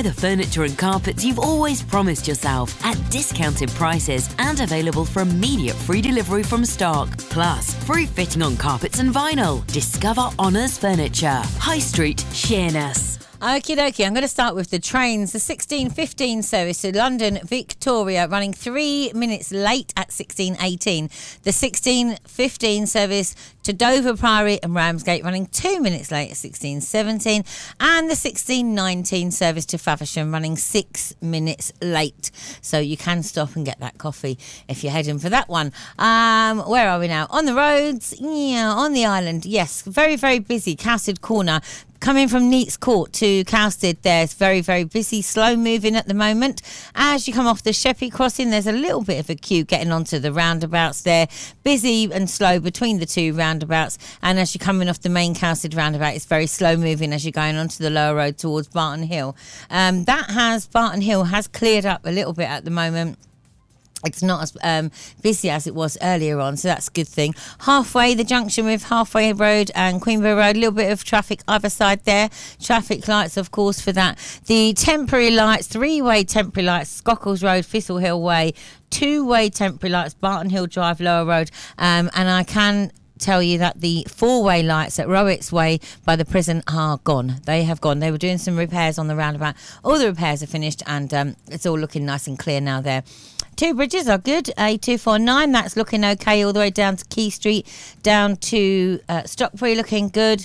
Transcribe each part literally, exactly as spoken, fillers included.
Buy the furniture and carpets you've always promised yourself at discounted prices and available for immediate free delivery from stock. Plus, free fitting on carpets and vinyl. Discover Honours Furniture. High Street, Sheerness. Okie dokie, I'm going to start with the trains. The sixteen fifteen service to London Victoria running three minutes late at sixteen eighteen. The sixteen fifteen service to Dover Priory and Ramsgate running two minutes late at sixteen seventeen. And the sixteen nineteen service to Faversham running six minutes late. So you can stop and get that coffee if you're heading for that one. Um, where are we now? On the roads? Yeah, on the island. Yes, very, very busy. Cowsted Corner. Coming from Neates Court to Cowsted, there's very, very busy, slow moving at the moment. As you come off the Sheppey crossing, there's a little bit of a queue getting onto the roundabouts there. Busy and slow between the two roundabouts. And as you're coming off the main Cowsted roundabout, it's very slow moving as you're going onto the lower road towards Barton Hill. Um, that has, Barton Hill has cleared up a little bit at the moment. It's not as um, busy as it was earlier on, so that's a good thing. Halfway, the junction with Halfway Road and Queenborough Road, a little bit of traffic either side there. Traffic lights, of course, for that. The temporary lights, three-way temporary lights, Scockles Road, Thistle Hill Way, two-way temporary lights, Barton Hill Drive, Lower Road, um, and I can tell you that the four-way lights at Rowitts Way by the prison are gone. They have gone. They were doing some repairs on the roundabout. All the repairs are finished and um, it's all looking nice and clear now there. Two bridges are good. A two forty-nine, that's looking okay all the way down to Key Street, down to uh, Stockbury, looking good.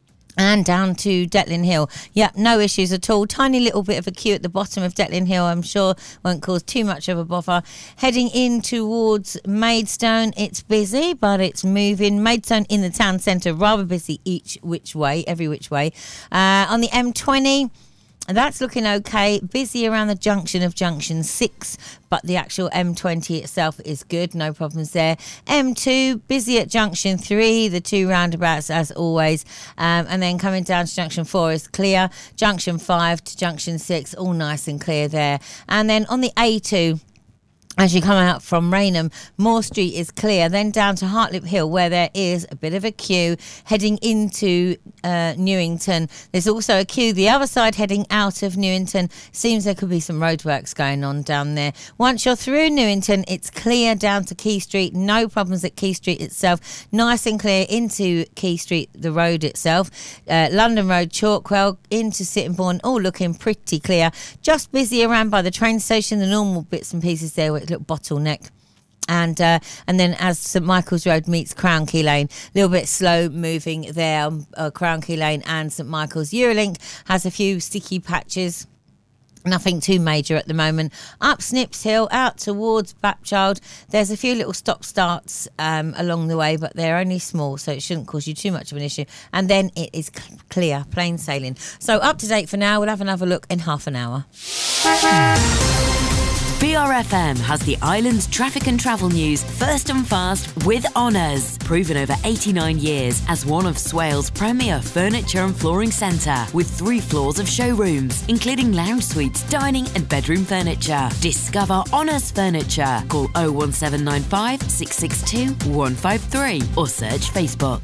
And down to Detlin Hill. Yep, no issues at all. Tiny little bit of a queue at the bottom of Detlin Hill, I'm sure won't cause too much of a bother. Heading in towards Maidstone, it's busy, but it's moving. Maidstone in the town centre, rather busy each which way, every which way. Uh, on the M twenty, that's looking okay. Busy around the junction of Junction six, but the actual M twenty itself is good. No problems there. M two, busy at Junction three, the two roundabouts as always. Um, and then coming down to Junction four is clear. Junction five to Junction six, all nice and clear there. And then on the A two, as you come out from Rainham, Moore Street is clear. Then down to Hartlip Hill, where there is a bit of a queue heading into uh, Newington. There's also a queue the other side heading out of Newington. Seems there could be some roadworks going on down there. Once you're through Newington, it's clear down to Key Street. No problems at Key Street itself. Nice and clear into Key Street, the road itself. Uh, London Road, Chalkwell, into Sittingbourne, all looking pretty clear. Just busy around by the train station, the normal bits and pieces there, little bottleneck. And uh, and then as St Michael's Road meets Crown Key Lane, a little bit slow moving there. Uh, Crown Key Lane and St Michael's. Eurolink has a few sticky patches. Nothing too major at the moment. Up Snips Hill, out towards Bapchild. There's a few little stop-starts um, along the way, but they're only small, so it shouldn't cause you too much of an issue. And then it is clear, plain sailing. So up to date for now. We'll have another look in half an hour. B R F M has the island's traffic and travel news first and fast with Honours. Proven over eighty-nine years as one of Swale's premier furniture and flooring centre with three floors of showrooms, including lounge suites, dining and bedroom furniture. Discover Honours Furniture. Call oh one seven nine five, six six two, one five three or search Facebook.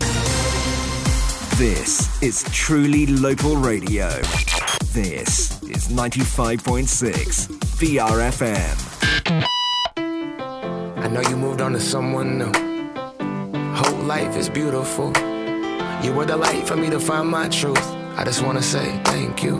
This is truly local radio. This is ninety-five point six B R F M. I know you moved on to someone new. Whole life is beautiful. You were the light for me to find my truth. I just wanna say thank you.